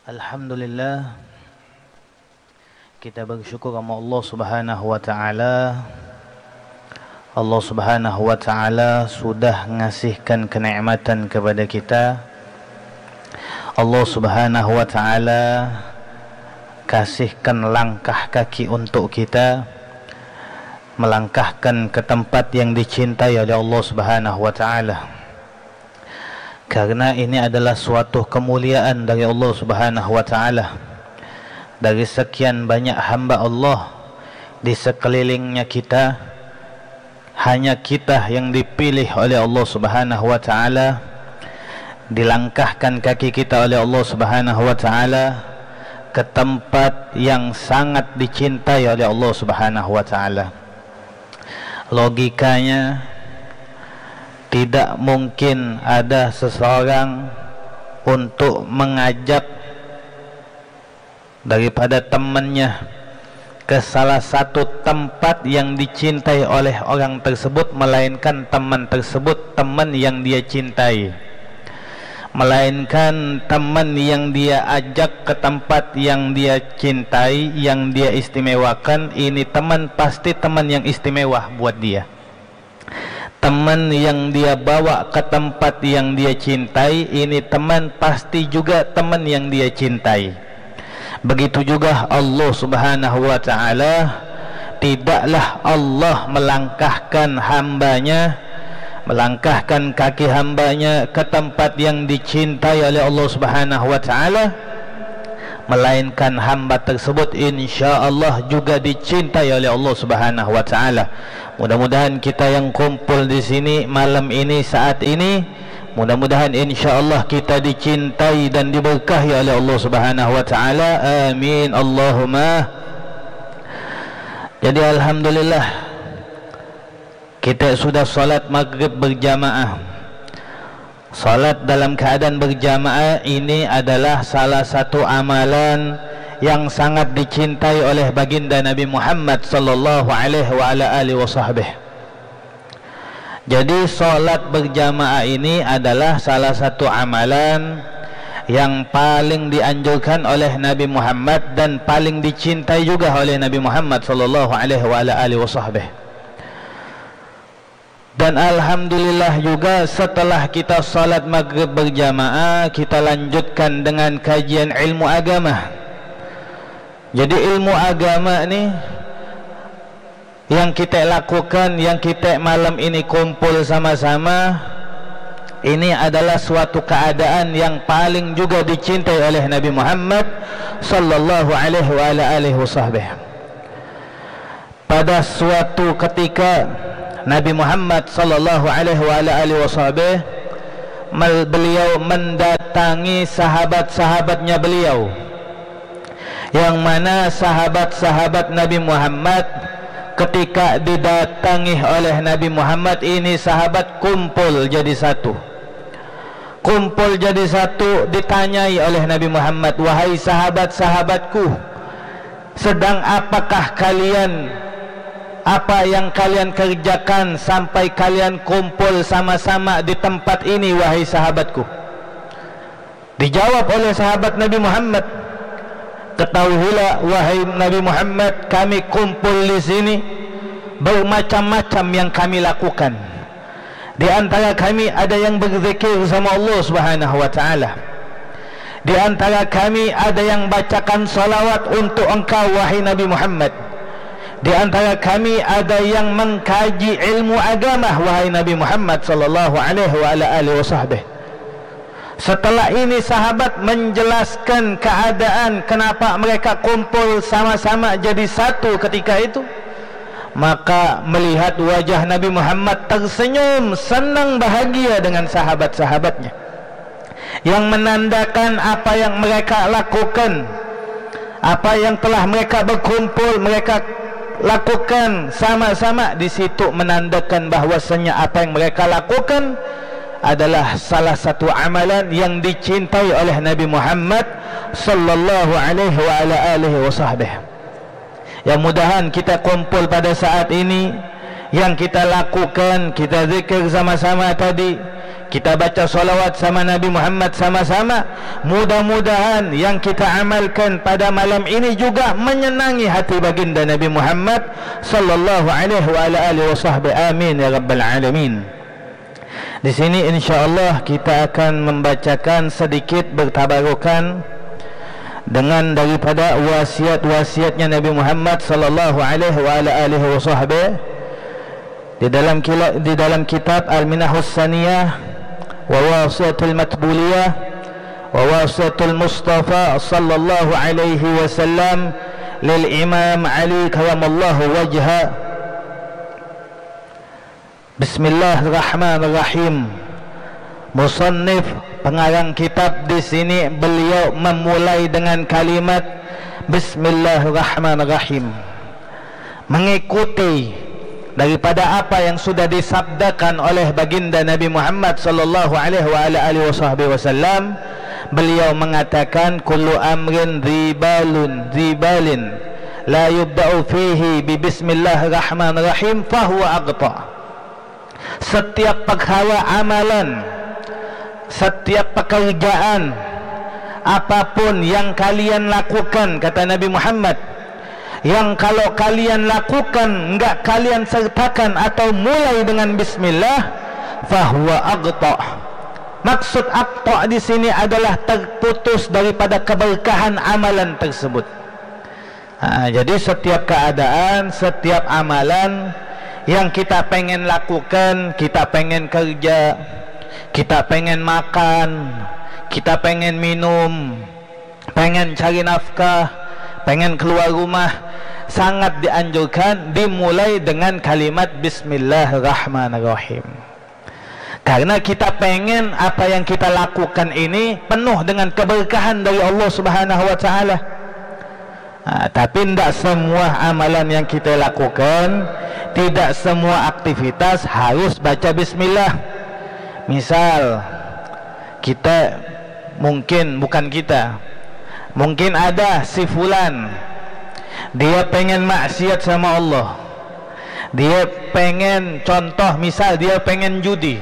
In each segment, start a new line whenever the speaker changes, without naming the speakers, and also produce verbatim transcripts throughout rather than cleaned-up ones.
Alhamdulillah, kita bersyukur kepada Allah Subhanahu wa taala. Allah Subhanahu wa taala sudah ngasihkan kenikmatan kepada kita. Allah Subhanahu wa taala kasihkan langkah kaki untuk kita melangkahkan ke tempat yang dicintai oleh Allah Subhanahu wa taala. Karena ini adalah suatu kemuliaan dari Allah Subhanahu wa taala. Dari sekian banyak hamba Allah di sekelilingnya kita, hanya kita yang dipilih oleh Allah Subhanahu wa taala, dilangkahkan kaki kita oleh Allah Subhanahu wa taala ke tempat yang sangat dicintai oleh Allah Subhanahu wa taala. Logikanya, tidak mungkin ada seseorang untuk mengajak daripada temannya ke salah satu tempat yang dicintai oleh orang tersebut, melainkan teman tersebut teman yang dia cintai, melainkan teman yang dia ajak ke tempat yang dia cintai, yang dia istimewakan. Ini teman pasti teman yang istimewa buat dia. Teman yang dia bawa ke tempat yang dia cintai, ini teman pasti juga teman yang dia cintai. Begitu juga Allah Subhanahu wa taala, tidaklah Allah melangkahkan hambanya, melangkahkan kaki hambanya ke tempat yang dicintai oleh Allah Subhanahu wa taala, melainkan hamba tersebut insya-Allah juga dicintai oleh Allah Subhanahu wa taala. Mudah-mudahan kita yang kumpul di sini malam ini, saat ini, mudah-mudahan insya-Allah kita dicintai dan diberkahi oleh Allah Subhanahu wa taala. Amin Allahumma. Jadi alhamdulillah, kita sudah salat maghrib berjamaah. Salat dalam keadaan berjamaah ini adalah salah satu amalan yang sangat dicintai oleh baginda Nabi Muhammad sallallahu alaihi wa ala alihi wasahbihi. Jadi salat berjamaah ini adalah salah satu amalan yang paling dianjurkan oleh Nabi Muhammad dan paling dicintai juga oleh Nabi Muhammad sallallahu alaihi wa ala alihi wasahbihi. Dan alhamdulillah juga setelah kita salat maghrib berjamaah, kita lanjutkan dengan kajian ilmu agama. Jadi ilmu agama ni yang kita lakukan, yang kita malam ini kumpul sama-sama, ini adalah suatu keadaan yang paling juga dicintai oleh Nabi Muhammad sallallahu alaihi wa alihi wasallam. Pada suatu ketika Nabi Muhammad sallallahu alaihi wa alihi wasallam, beliau mendatangi sahabat-sahabatnya beliau, yang mana sahabat-sahabat Nabi Muhammad ketika didatangi oleh Nabi Muhammad ini, sahabat kumpul jadi satu. Kumpul jadi satu, ditanyai oleh Nabi Muhammad, wahai sahabat-sahabatku, sedang apakah kalian, apa yang kalian kerjakan sampai kalian kumpul sama-sama di tempat ini, wahai sahabatku? Dijawab oleh sahabat Nabi Muhammad, ketahuilah wahai Nabi Muhammad, kami kumpul di sini bermacam-macam yang kami lakukan. Di antara kami ada yang berzikir sama Allah Subhanahu wa taala. Di antara kami ada yang bacakan salawat untuk engkau wahai Nabi Muhammad. Di antara kami ada yang mengkaji ilmu agama wahai Nabi Muhammad sallallahu alaihi wa alihi wasallam. Setelah ini sahabat menjelaskan keadaan kenapa mereka kumpul sama-sama jadi satu ketika itu. Maka melihat wajah Nabi Muhammad tersenyum, senang, bahagia dengan sahabat-sahabatnya, yang menandakan apa yang mereka lakukan, apa yang telah mereka berkumpul, mereka lakukan sama-sama di situ, menandakan bahwasanya apa yang mereka lakukan adalah salah satu amalan yang dicintai oleh Nabi Muhammad sallallahu alaihi wa ala alihi wasallam. Yang mudahan kita kumpul pada saat ini, yang kita lakukan, kita zikir sama-sama tadi, kita baca salawat sama Nabi Muhammad sama-sama. Mudah-mudahan yang kita amalkan pada malam ini juga menyenangi hati baginda Nabi Muhammad sallallahu alaihi wa ala alihi wasahbihi. Amin ya rabbal alamin. Di sini insya-Allah kita akan membacakan sedikit bertabarukan dengan daripada wasiat-wasiatnya Nabi Muhammad sallallahu alaihi wa ala alihi wasahbihi di dalam di dalam kitab Al-Minahus Saniyah wa Wasiatul Matbuliyah wa Wasiatul Mustafa sallallahu alaihi wasallam lil Imam Ali karamallahu wajha. Bismillahirrahmanirrahim. Musannif pengarang kitab di sini beliau memulai dengan kalimat Bismillahirrahmanirrahim, mengikuti daripada apa yang sudah disabdakan oleh baginda Nabi Muhammad sallallahu alaihi wa ala alihi wasallam. Beliau mengatakan kullu amrin dhibalun dhibalin la yubda'u fihi bi bismillahirrahmanirrahim fahuwa aghta. Setiap perkara amalan, setiap pekerjaan apapun yang kalian lakukan, kata Nabi Muhammad, yang kalau kalian lakukan enggak kalian sertakan atau mulai dengan bismillah, fahuwa aghta. Maksud aghta di sini adalah terputus daripada keberkahan amalan tersebut. Ha, jadi setiap keadaan, setiap amalan yang kita pengen lakukan, kita pengen kerja, kita pengen makan, kita pengen minum, pengen cari nafkah, pengen keluar rumah, sangat dianjurkan dimulai dengan kalimat Bismillahirrahmanirrahim. Karena kita pengen apa yang kita lakukan ini penuh dengan keberkahan dari Allah Subhanahu wa taala. Ha, tapi tidak semua amalan yang kita lakukan, tidak semua aktivitas harus baca bismillah. Misal kita, mungkin bukan kita, mungkin ada si fulan, dia pengen maksiat sama Allah, dia pengen, contoh misal dia pengen judi,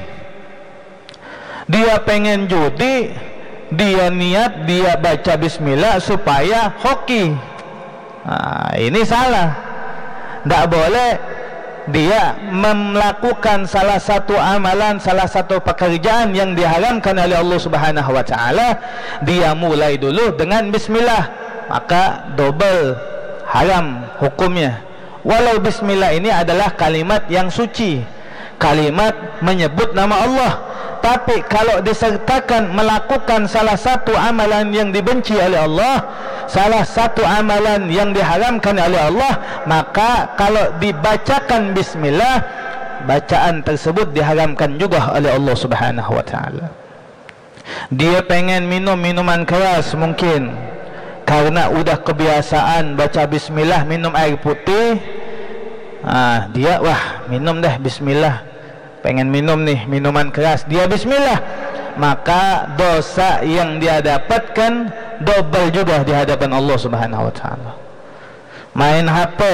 dia pengen judi, dia niat dia baca bismillah supaya hoki. Nah, ini salah. Tidak boleh dia melakukan salah satu amalan, salah satu pekerjaan yang diharamkan oleh Allah Subhanahu wa taala, dia mulai dulu dengan bismillah, maka double haram hukumnya. Walau bismillah ini adalah kalimat yang suci, kalimat menyebut nama Allah, tapi kalau disertakan melakukan salah satu amalan yang dibenci oleh Allah, salah satu amalan yang diharamkan oleh Allah, maka kalau dibacakan bismillah, bacaan tersebut diharamkan juga oleh Allah Subhanahu wa taala. Dia pengen minum minuman keras, mungkin karena udah kebiasaan baca bismillah minum air putih, ah, dia wah minum deh bismillah, pengen minum nih minuman keras, dia bismillah, maka dosa yang dia dapatkan double juga di hadapan Allah Subhanahu wa taala. Main H P,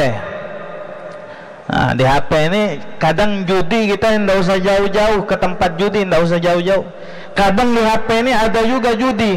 nah, di H P ini kadang judi, kita tidak usah jauh-jauh ke tempat judi, tidak usah jauh-jauh. Kadang di H P ini ada juga judi,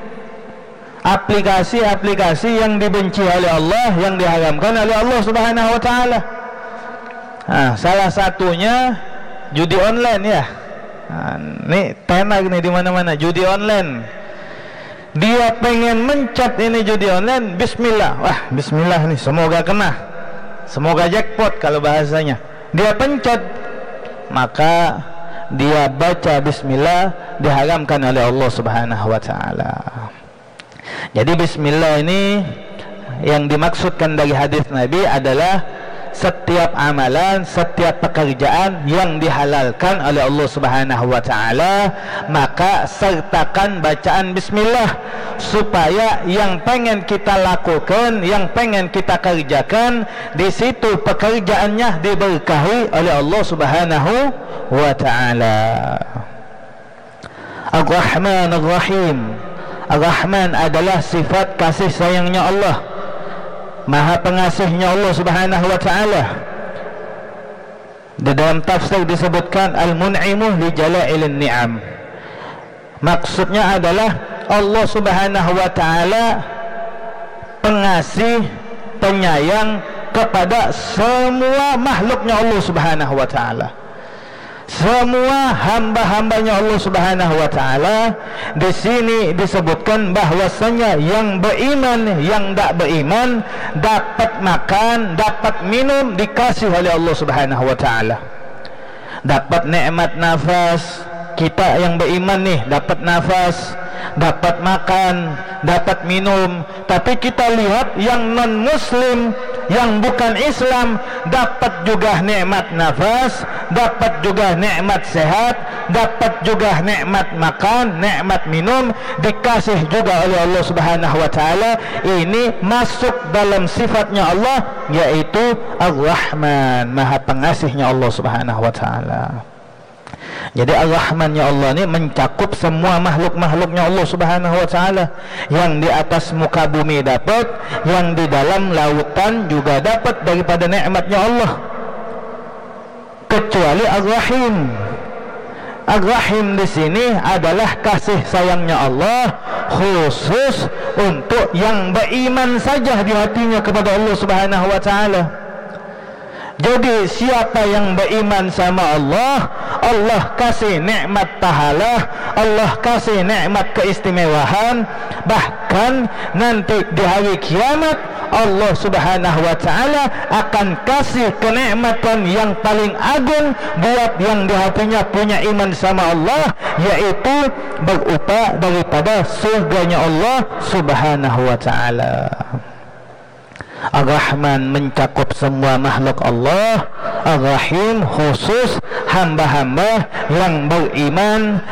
aplikasi-aplikasi yang dibenci oleh Allah, yang diharamkan oleh Allah Subhanahu wa taala. Nah, salah satunya judi online ya. Nah, ini tenar nih di mana-mana judi online. Dia pengen mencet ini judi online, bismillah. Wah, bismillah nih, semoga kena, semoga jackpot kalau bahasanya. Dia pencet, maka dia baca bismillah, diharamkan oleh Allah Subhanahu wa taala. Jadi bismillah ini yang dimaksudkan dari hadis Nabi adalah setiap amalan, setiap pekerjaan yang dihalalkan oleh Allah Subhanahu wa taala, maka sertakan bacaan bismillah supaya yang pengen kita lakukan, yang pengen kita kerjakan, di situ pekerjaannya diberkahi oleh Allah Subhanahu wa taala. Ar-Rahman Ar-Rahim. Ar-Rahman adalah sifat kasih sayangnya Allah, Maha pengasihnya Allah Subhanahu wa taala. Di dalam tafsir disebutkan al-mun'imu li jala'ilin ni'am. Maksudnya adalah Allah Subhanahu wa taala pengasih, penyayang kepada semua makhluknya Allah Subhanahu wa taala. Semua hamba-hambanya Allah Subhanahu wa taala. Di sini disebutkan bahwasanya yang beriman, yang tak beriman dapat makan, dapat minum dikasih oleh Allah Subhanahu wa taala. Dapat nikmat nafas. Kita yang beriman nih dapat nafas, dapat makan, dapat minum. Tapi kita lihat yang non muslim, yang bukan Islam, dapat juga nikmat nafas, dapat juga nikmat sehat, dapat juga nikmat makan, nikmat minum, dikasih juga oleh Allah Subhanahu wa taala. Ini masuk dalam sifatnya Allah, yaitu Ar-Rahman, Maha Pengasihnya Allah Subhanahu wa taala. Jadi Ar-Rahman ya Allah ni mencakup semua makhluk-makhluknya Allah Subhanahu wa taala. Yang di atas muka bumi dapat, yang di dalam lautan juga dapat daripada nikmatnya Allah. Kecuali Ar-Rahim. Ar-Rahim di sini adalah kasih sayangnya Allah khusus untuk yang beriman saja di hatinya kepada Allah Subhanahu wa taala. Jadi siapa yang beriman sama Allah, Allah kasih nikmat pahala, Allah kasih nikmat keistimewaan. Bahkan nanti di hari kiamat Allah Subhanahu wa taala akan kasih kenikmatan yang paling agung buat yang di hatinya punya iman sama Allah, yaitu berupa daripada surganya Allah Subhanahu wa taala. Ar-Rahman mencakup semua makhluk Allah. Ar-Rahim khusus hamba-hamba yang beriman